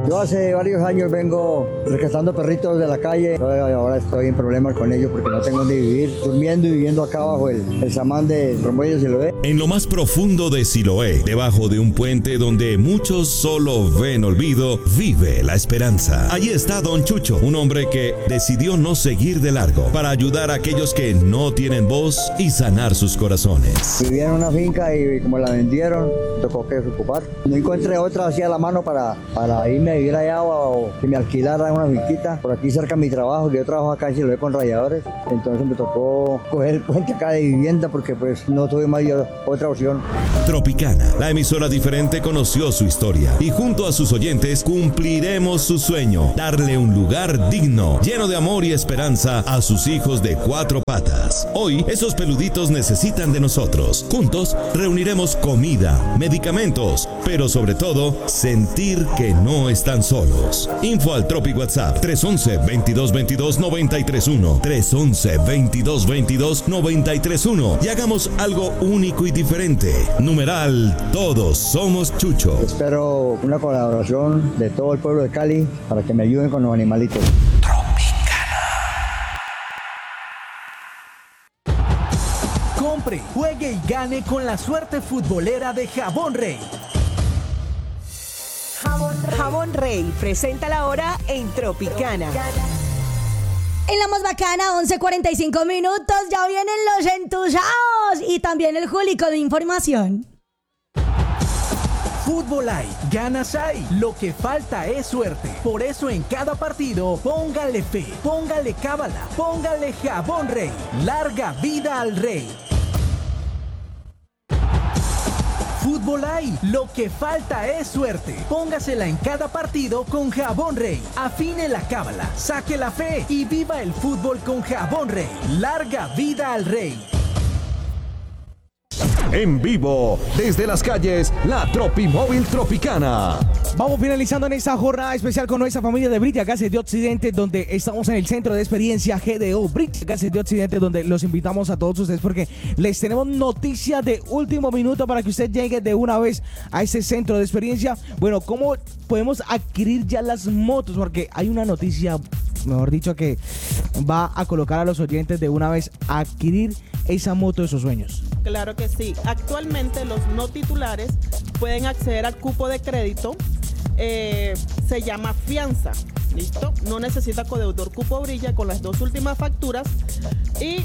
Yo hace varios años vengo rescatando perritos de la calle. Ahora estoy en problemas con ellos porque no tengo donde vivir, durmiendo y viviendo acá abajo el samán de Romueldo de Siloé. En lo más profundo de Siloé, debajo de un puente donde muchos solo ven olvido, vive la esperanza. Allí está Don Chucho, un hombre que decidió no seguir de largo para ayudar a aquellos que no tienen voz y sanar sus corazones. Vivía en una finca y como la vendieron, tocó que ocupar. No encontré otra así a la mano para irme a vivir allá o que me alquilara una finquita por aquí cerca de mi trabajo, que yo trabajo acá en Siloé con rayadores. Entonces me tocó coger el puente acá de vivienda porque pues no tuve más otra opción. Tropicana, la emisora diferente, conoció su historia y junto a sus oyentes cumpliremos su sueño, darle un lugar digno, lleno de amor y esperanza a sus hijos de 4 patas. Hoy, esos peluditos necesitan de nosotros. Juntos reuniremos comida, medicamentos, pero sobre todo, sentir que no están solos. Info al Tropi WhatsApp 311-2222-931, 311-2222-931 y hagamos algo único y diferente. Numeral, todos somos Chucho. Espero una colaboración de todo el pueblo de Cali para que me ayuden con los animalitos. Compre, juegue y gane con la suerte futbolera de Jabón Rey. Jabón Rey presenta la hora en Tropicana. En la más bacana, 11:45 minutos, ya vienen los entusiasmados y también el Juli con información. Fútbol hay, ganas hay, lo que falta es suerte. Por eso en cada partido, póngale fe, póngale cábala, póngale Jabón Rey. Larga vida al Rey. Fútbol hay, lo que falta es suerte. Póngasela en cada partido con Jabón Rey. Afine la cábala, saque la fe y viva el fútbol con Jabón Rey. Larga vida al Rey. En vivo, desde las calles, la Tropimóvil Tropicana. Vamos finalizando en esta jornada especial con nuestra familia de Brilla Gases de Occidente, donde estamos en el Centro de Experiencia GDO Brilla Gases de Occidente, donde los invitamos a todos ustedes porque les tenemos noticia de último minuto para que usted llegue de una vez a ese Centro de Experiencia. Bueno, ¿cómo podemos adquirir ya las motos? Porque hay una noticia, mejor dicho, que va a colocar a los oyentes de una vez a adquirir esa moto de sus sueños. Claro que sí. Actualmente los no titulares pueden acceder al cupo de crédito. Se llama fianza. ¿Listo? No necesita codeudor cupo brilla con las 2 últimas facturas y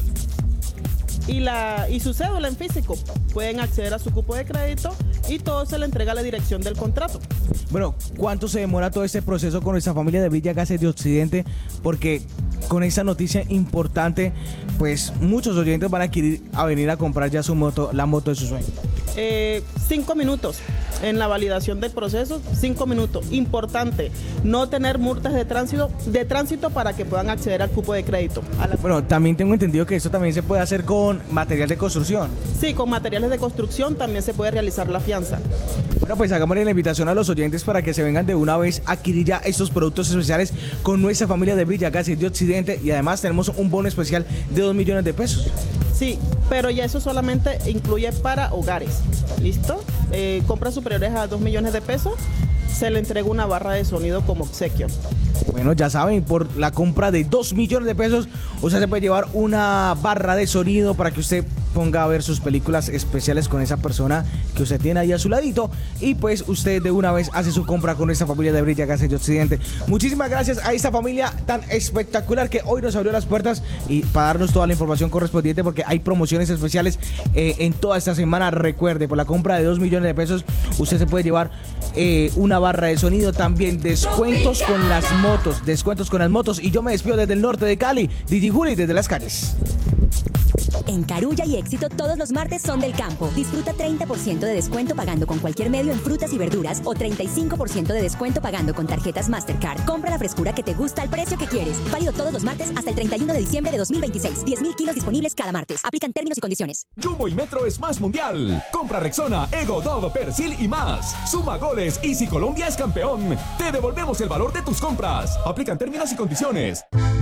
su cédula en físico. Pueden acceder a su cupo de crédito y todo se le entrega a la dirección del contrato. Bueno, ¿cuánto se demora todo este proceso con nuestra familia de Brilla Gases de Occidente? Porque con esta noticia importante, pues muchos oyentes van a venir a comprar ya su moto, la moto de sus sueños. 5 minutos en la validación del proceso, 5 minutos. Importante, no tener multas de tránsito para que puedan acceder al cupo de crédito. Bueno, también tengo entendido que eso también se puede hacer con material de construcción. Sí, con materiales de construcción también se puede realizar la fianza. Bueno, pues hagámosle la invitación a los oyentes para que se vengan de una vez a adquirir ya estos productos especiales con nuestra familia de Brilla Gases de Occidente y además tenemos un bono especial de 2 millones de pesos. Sí, pero ya eso solamente incluye para hogares. ¿Listo? Compras superiores a 2 millones de pesos, se le entrega una barra de sonido como obsequio. Bueno, ya saben, por la compra de 2 millones de pesos, usted se puede llevar una barra de sonido para que usted ponga a ver sus películas especiales con esa persona que usted tiene ahí a su ladito. Y pues usted de una vez hace su compra con esta familia de Brilla Gases de Occidente. Muchísimas gracias a esta familia tan espectacular que hoy nos abrió las puertas y para darnos toda la información correspondiente, porque hay promociones especiales en toda esta semana. Recuerde, por la compra de 2 millones de pesos, usted se puede llevar una barra de sonido, también descuentos con las motos. Y yo me despido desde el norte de Cali, DJ Juli desde las calles. En Carulla y Éxito todos los martes son del campo. Disfruta 30% de descuento pagando con cualquier medio en frutas y verduras o 35% de descuento pagando con tarjetas Mastercard. Compra la frescura que te gusta al precio que quieres. Válido todos los martes hasta el 31 de diciembre de 2026. 10.000 kilos disponibles cada martes. Aplican términos y condiciones. Jumbo y Metro es más mundial. Compra Rexona, Ego, Dove, Persil y más. Suma goles y si Colombia es campeón, te devolvemos el valor de tus compras. Aplican términos y condiciones.